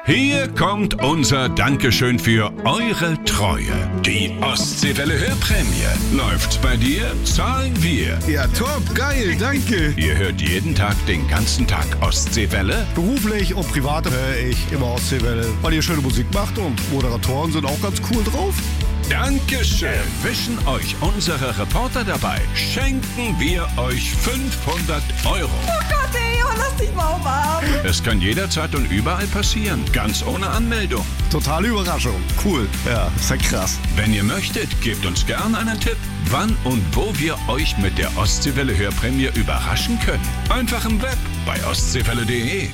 Hier kommt unser Dankeschön für eure Treue. Die Ostseewelle Hörprämie. Läuft's bei dir, zahlen wir. Ja, top, geil, danke. Ihr hört jeden Tag den ganzen Tag Ostseewelle? Beruflich und privat höre ich immer Ostseewelle, weil ihr schöne Musik macht und Moderatoren sind auch ganz cool drauf. Dankeschön. Erwischen euch unsere Reporter dabei, schenken wir euch 500 Euro. Oh Gott, ey, lass dich mal umarmen. Es kann jederzeit und überall passieren, ganz ohne Anmeldung. Totale Überraschung. Cool. Ja, ist ja krass. Wenn ihr möchtet, gebt uns gern einen Tipp, wann und wo wir euch mit der Ostseewelle Hörprämie überraschen können. Einfach im Web bei ostseewelle.de.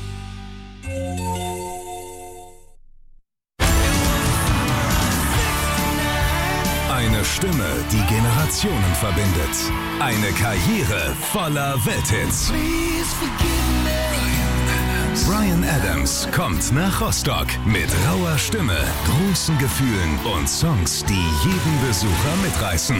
Eine Stimme, die Generationen verbindet. Eine Karriere voller Welthits. Bryan Adams kommt nach Rostock mit rauer Stimme, großen Gefühlen und Songs, die jeden Besucher mitreißen.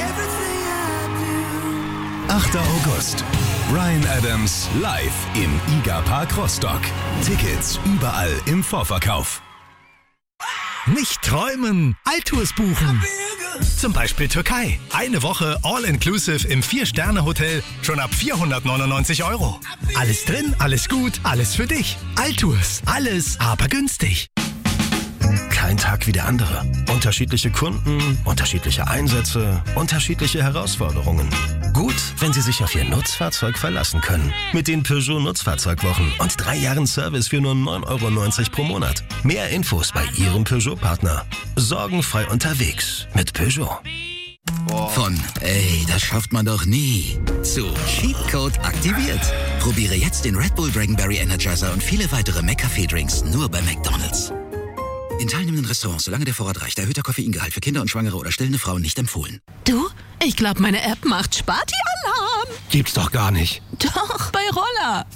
8. August. Bryan Adams live im IGA Park Rostock. Tickets überall im Vorverkauf. Nicht träumen, Altours buchen. Zum Beispiel Türkei. Eine Woche All-Inclusive im 4-Sterne-Hotel schon ab 499 €. Alles drin, alles gut, alles für dich. Altours. Alles, aber günstig. Kein Tag wie der andere. Unterschiedliche Kunden, unterschiedliche Einsätze, unterschiedliche Herausforderungen. Gut, wenn Sie sich auf Ihr Nutzfahrzeug verlassen können. Mit den Peugeot Nutzfahrzeugwochen und 3 Jahren Service für nur 9,90 € pro Monat. Mehr Infos bei Ihrem Peugeot-Partner. Sorgenfrei unterwegs mit Peugeot. Von ey, das schafft man doch nie, zu Cheatcode aktiviert. Probiere jetzt den Red Bull Dragonberry Energizer und viele weitere McCafé-Drinks nur bei McDonald's. In teilnehmenden Restaurants, solange der Vorrat reicht, erhöhter Koffeingehalt für Kinder und Schwangere oder stillende Frauen nicht empfohlen. Du, ich glaube, meine App macht Sparti-Alarm. Gibt's doch gar nicht. Doch, bei Roller.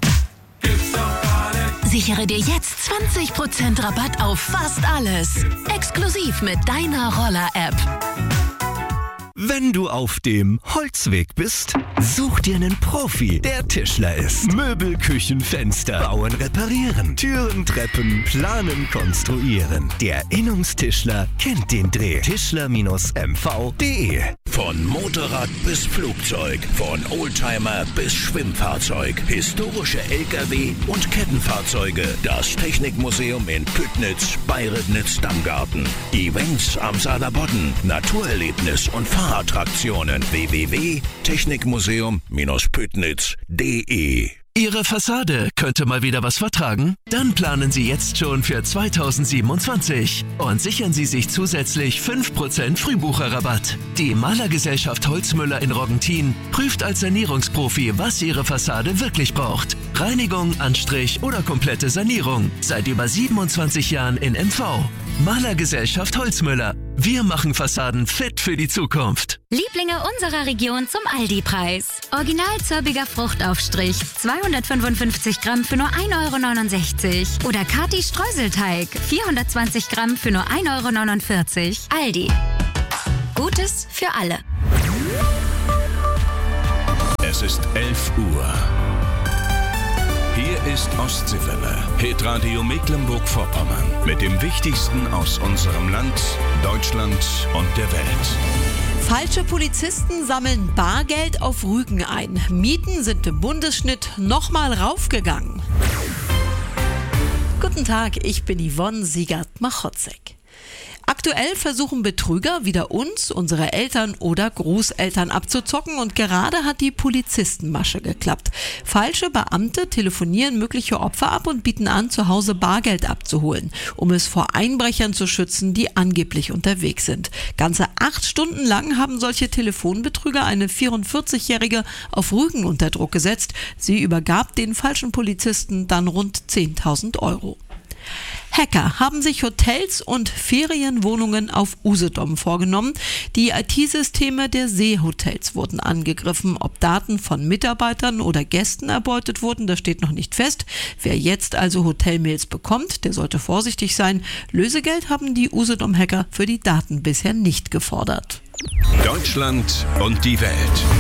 Sichere dir jetzt 20% Rabatt auf fast alles. Exklusiv mit deiner Roller-App. Wenn du auf dem Holzweg bist, such dir einen Profi, der Tischler ist. Möbel, Küchen, Fenster, bauen, reparieren, Türen, Treppen, planen, konstruieren. Der Innungstischler kennt den Dreh. Tischler-mv.de. Von Motorrad bis Flugzeug, von Oldtimer bis Schwimmfahrzeug, historische LKW und Kettenfahrzeuge. Das Technikmuseum in Püttnitz, Bayrednitz-Dammgarten. Events am Saarlandbodden, Naturerlebnis und Fahrattraktionen. www.technikmuseum-püttnitz.de. Ihre Fassade könnte mal wieder was vertragen? Dann planen Sie jetzt schon für 2027 und sichern Sie sich zusätzlich 5% Frühbucherrabatt. Die Malergesellschaft Holzmüller in Roggentin prüft als Sanierungsprofi, was Ihre Fassade wirklich braucht. Reinigung, Anstrich oder komplette Sanierung. Seit über 27 Jahren in MV. Malergesellschaft Holzmüller. Wir machen Fassaden fit für die Zukunft. Lieblinge unserer Region zum Aldi-Preis. Original zirbiger Fruchtaufstrich, 255 Gramm für nur 1,69 € oder Kati Streuselteig, 420 Gramm für nur 1,49 €. Aldi. Gutes für alle. Es ist 11 Uhr. Hier ist Ostseewelle, Hitradio Mecklenburg-Vorpommern mit dem Wichtigsten aus unserem Land, Deutschland und der Welt. Falsche Polizisten sammeln Bargeld auf Rügen ein. Mieten sind im Bundesschnitt nochmal raufgegangen. Guten Tag, ich bin Yvonne Siegert-Machotzek. Aktuell versuchen Betrüger wieder uns, unsere Eltern oder Großeltern abzuzocken und gerade hat die Polizistenmasche geklappt. Falsche Beamte telefonieren mögliche Opfer ab und bieten an, zu Hause Bargeld abzuholen, um es vor Einbrechern zu schützen, die angeblich unterwegs sind. Ganze 8 Stunden lang haben solche Telefonbetrüger eine 44-Jährige auf Rügen unter Druck gesetzt. Sie übergab den falschen Polizisten dann rund 10.000 €. Hacker haben sich Hotels und Ferienwohnungen auf Usedom vorgenommen. Die IT-Systeme der Seehotels wurden angegriffen. Ob Daten von Mitarbeitern oder Gästen erbeutet wurden, das steht noch nicht fest. Wer jetzt also Hotelmails bekommt, der sollte vorsichtig sein. Lösegeld haben die Usedom-Hacker für die Daten bisher nicht gefordert. Deutschland und die Welt.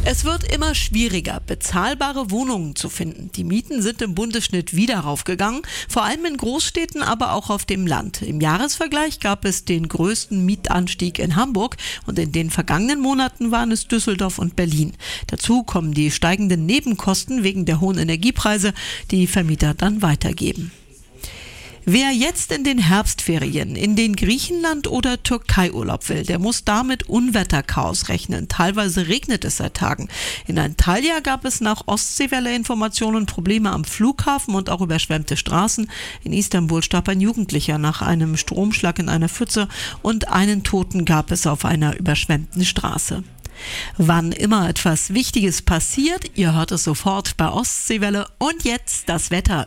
Es wird immer schwieriger, bezahlbare Wohnungen zu finden. Die Mieten sind im Bundesschnitt wieder raufgegangen, vor allem in Großstädten, aber auch auf dem Land. Im Jahresvergleich gab es den größten Mietanstieg in Hamburg und in den vergangenen Monaten waren es Düsseldorf und Berlin. Dazu kommen die steigenden Nebenkosten wegen der hohen Energiepreise, die Vermieter dann weitergeben. Wer jetzt in den Herbstferien in den Griechenland- oder Türkei-Urlaub will, der muss da mit Unwetterchaos rechnen. Teilweise regnet es seit Tagen. In Antalya gab es nach Ostseewelle-Informationen Probleme am Flughafen und auch überschwemmte Straßen. In Istanbul starb ein Jugendlicher nach einem Stromschlag in einer Pfütze und einen Toten gab es auf einer überschwemmten Straße. Wann immer etwas Wichtiges passiert, ihr hört es sofort bei Ostseewelle. Und jetzt das Wetter.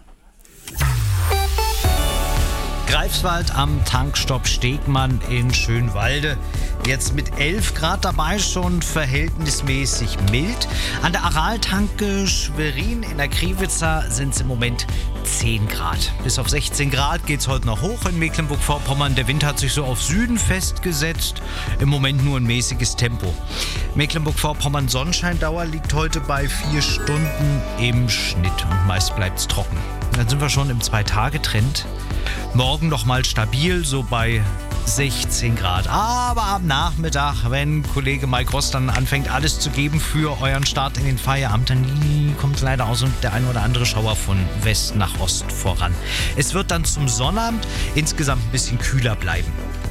Greifswald am Tankstopp Stegmann in Schönwalde. Jetzt mit 11 Grad dabei, schon verhältnismäßig mild. An der Araltanke Schwerin in der Kriwitzer sind es im Moment 10 Grad. Bis auf 16 Grad geht es heute noch hoch in Mecklenburg-Vorpommern. Der Wind hat sich so auf Süden festgesetzt. Im Moment nur ein mäßiges Tempo. Mecklenburg-Vorpommern Sonnenscheindauer liegt heute bei 4 Stunden im Schnitt und meist bleibt es trocken. Dann sind wir schon im 2-Tage-Trend. Morgen noch mal stabil, so bei 16 Grad. Aber am Nachmittag, wenn Kollege Mike Ross dann anfängt, alles zu geben für euren Start in den Feierabend, dann kommt leider auch so der ein oder andere Schauer von West nach Ost voran. Es wird dann zum Sonnabend insgesamt ein bisschen kühler bleiben.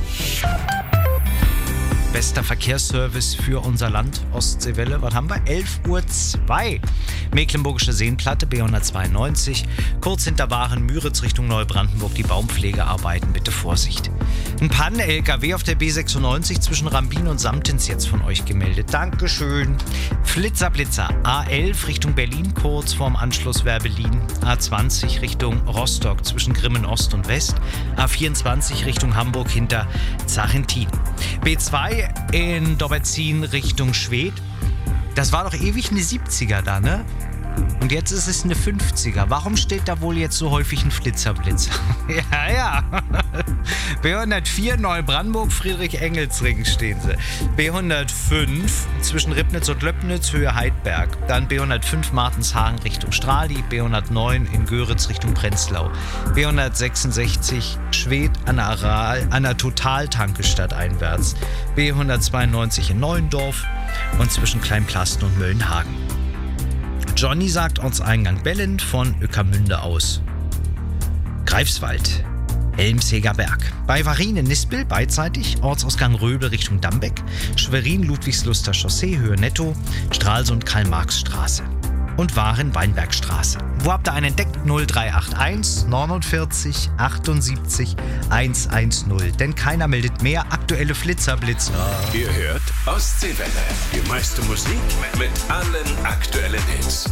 Bester Verkehrsservice für unser Land, Ostseewelle. Was haben wir? 11:02 Uhr. Mecklenburgische Seenplatte, B192. Kurz hinter Waren-Müritz Richtung Neubrandenburg. Die Baumpflegearbeiten, bitte Vorsicht. Ein Pannen-LKW auf der B96 zwischen Rambin und Samtens jetzt von euch gemeldet. Dankeschön. Flitzer. A11 Richtung Berlin, kurz vorm Anschluss Werbelin. A20 Richtung Rostock zwischen Grimmen Ost und West. A24 Richtung Hamburg hinter Zachentin. B2 in Dobberzin Richtung Schwedt. Das war doch ewig eine 70er da, ne? Und jetzt ist es eine 50er. Warum steht da wohl jetzt so häufig ein Flitzerblitz? Ja. B104 Neubrandenburg, Friedrich-Engels-Ring stehen sie. B105 zwischen Ribnitz und Löppnitz, Höhe Heidberg. Dann B105 Martenshagen Richtung Strahli. B109 in Göritz Richtung Prenzlau. B166 Schwedt an der Aral, an der Totaltanke stadteinwärts. B192 in Neuendorf und zwischen Kleinplasten und Möllenhagen. Johnny sagt Ortseingang Bellen von Ueckermünde aus. Greifswald, Elmseger Berg. Bei Varin in Nispel beidseitig, Ortsausgang Röbel Richtung Dambeck, Schwerin Ludwigsluster Chaussee, Höhe Netto, Stralsund Karl-Marx-Straße und Waren Weinbergstraße. Wo habt ihr einen entdeckt? 0381 49 78 110. Denn keiner meldet mehr aktuelle Flitzerblitzer. Ihr hört Ostseewelle. Die meiste Musik mit allen aktuellen Hits.